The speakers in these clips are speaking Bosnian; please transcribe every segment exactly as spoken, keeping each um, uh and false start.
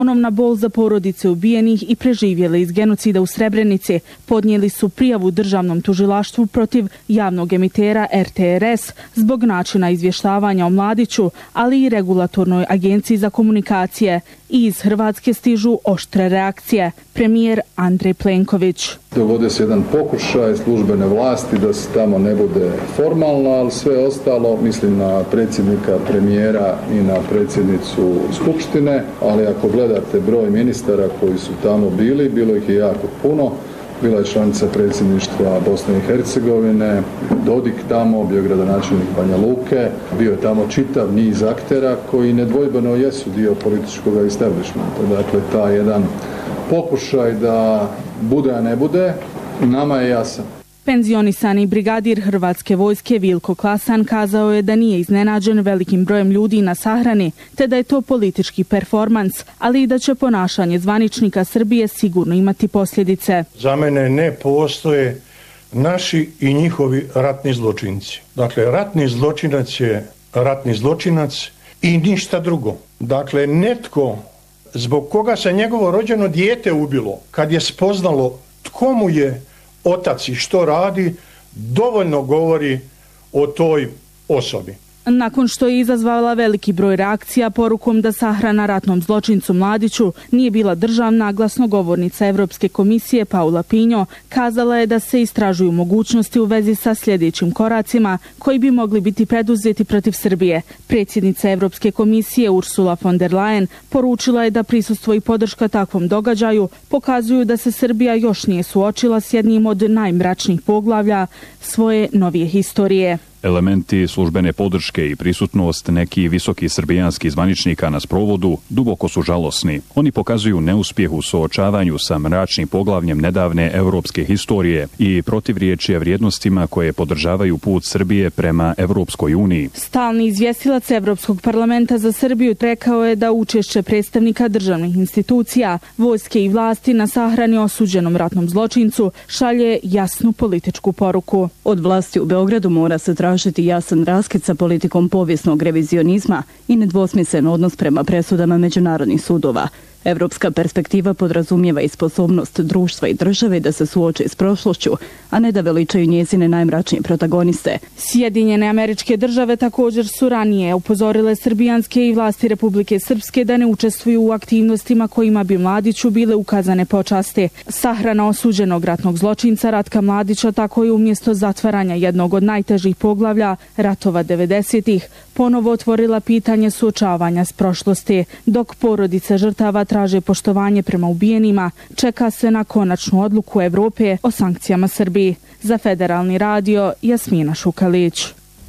Ponovna bol za porodice ubijenih i preživjele iz genocida u Srebrenici podnijeli su prijavu državnom tužilaštvu protiv javnog emitera R T R S zbog načina izvještavanja o Mladiću, ali i regulatornoj agenciji za komunikacije. I iz Hrvatske stižu oštre reakcije. Premijer Andrej Plenković. Dovode se jedan pokušaj službene vlasti da se tamo ne bude formalno, ali sve ostalo, mislim na predsjednika, premijera i na predsjednicu Skupštine, ali ako gledate broj ministara koji su tamo bili, bilo ih je jako puno. Bila je članica predsjedništva Bosne i Hercegovine, Dodik tamo, bio gradonačelnik Banja Luke, bio je tamo čitav niz aktera koji nedvojbeno jesu dio političkog establishmenta. Dakle, taj jedan pokušaj da bude, a ne bude, nama je jasan. Penzionisani brigadir Hrvatske vojske Vilko Klasan kazao je da nije iznenađen velikim brojem ljudi na sahrani, te da je to politički performans, ali i da će ponašanje zvaničnika Srbije sigurno imati posljedice. Za mene ne postoje naši i njihovi ratni zločinci. Dakle, ratni zločinac je ratni zločinac i ništa drugo. Dakle, netko zbog koga se njegovo rođeno dijete ubilo, kad je spoznalo tko mu je otac i što radi, dovoljno govori o toj osobi. Nakon što je izazvala veliki broj reakcija porukom da sahrana ratnom zločincu Mladiću nije bila državna, glasnogovornica Evropske komisije Paula Pinho kazala je da se istražuju mogućnosti u vezi sa sljedećim koracima koji bi mogli biti preduzeti protiv Srbije. Predsjednica Evropske komisije Ursula von der Leyen poručila je da prisustvo i podrška takvom događaju pokazuju da se Srbija još nije suočila s jednim od najmračnijih poglavlja svoje novije historije. Elementi službene podrške i prisutnost nekih visokih srbijanskih zvaničnika na sprovodu duboko su žalosni. Oni pokazuju neuspjeh u suočavanju sa mračnim poglavljem nedavne europske historije i protivriječje vrijednostima koje podržavaju put Srbije prema Evropskoj uniji. Stalni izvjestilac Evropskog parlamenta za Srbiju rekao je da učešće predstavnika državnih institucija, vojske i vlasti na sahrani osuđenom ratnom zločincu šalje jasnu političku poruku. Od vlasti u Beogradu mora se tražiti tražiti jasan raskid sa politikom povijesnog revizionizma i nedvosmislen odnos prema presudama međunarodnih sudova. Evropska perspektiva podrazumijeva i sposobnost društva i države da se suoče s prošlošću, a ne da veličaju njezine najmračnije protagoniste. Sjedinjene Američke Države također su ranije upozorile srbijanske i vlasti Republike Srpske da ne učestvuju u aktivnostima kojima bi Mladiću bile ukazane počasti. Sahrana osuđenog ratnog zločinca Ratka Mladića tako je umjesto zatvaranja jednog od najtežih poglavlja ratova devedesetih ponovo otvorila pitanje suočavanja s prošlosti, dok porodice žrtava traže poštovanje prema ubijenima, čeka se na konačnu odluku Evrope o sankcijama Srbiji. Za Federalni radio, Jasmina Šukalić.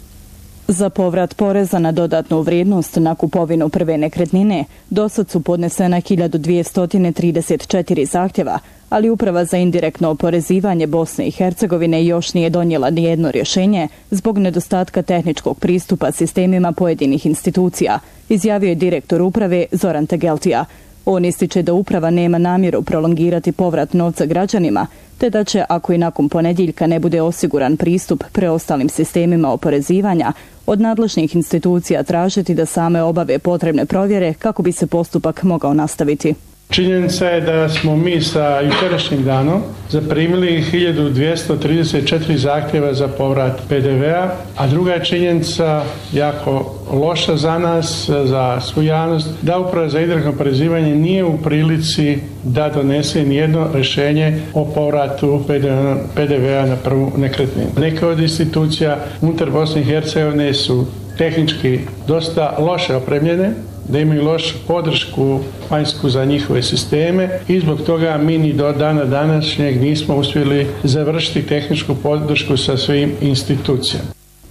Za povrat poreza na dodatnu vrijednost na kupovinu prve nekretnine dosad su podnesena hiljadu dvjesto trideset četiri zahtjeva, ali Uprava za indirektno oporezivanje Bosne i Hercegovine još nije donijela nijedno rješenje zbog nedostatka tehničkog pristupa sistemima pojedinih institucija, izjavio je direktor uprave Zoran Tegeltija. On ističe da uprava nema namjeru prolongirati povrat novca građanima, te da će, ako i nakon ponedjeljka ne bude osiguran pristup preostalim sistemima oporezivanja, od nadležnih institucija tražiti da same obave potrebne provjere kako bi se postupak mogao nastaviti. Činjenica je da smo mi sa jučerašnjim danom zaprimili hiljadu dvjesto trideset četiri zahtjeva za povrat P D V-a, a druga je činjenica jako loša za nas, za svu javnost, da Uprava za indirektno oporezivanje nije u prilici da donese nijedno rješenje o povratu P D V-a na prvu nekretninu. Neke od institucija unutar Bosne i Hercegovine su tehnički dosta loše opremljene, da imaju lošu podršku vanjsku za njihove sisteme i zbog toga mi ni do dana današnjeg nismo uspjeli završiti tehničku podršku sa svim institucijama.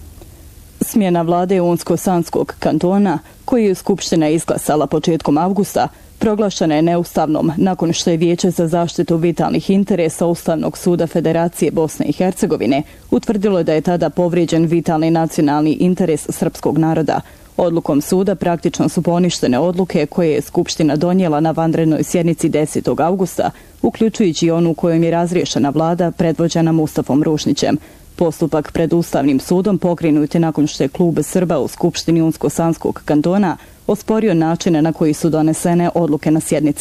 Smjena vlade Unsko-Sanskog kantona, koju je Skupština izglasala početkom avgusta, proglašena je neustavnom nakon što je Vijeće za zaštitu vitalnih interesa Ustavnog suda Federacije Bosne i Hercegovine utvrdilo da je tada povrijeđen vitalni nacionalni interes srpskog naroda. Odlukom suda praktično su poništene odluke koje je Skupština donijela na vanrednoj sjednici desetog avgusta, uključujući i onu kojom je razriješena vlada predvođena Mustafom Rušnićem. Postupak pred Ustavnim sudom pokrenut je nakon što je klub Srba u Skupštini Unsko-Sanskog kantona osporio načine na koji su donesene odluke na sjednici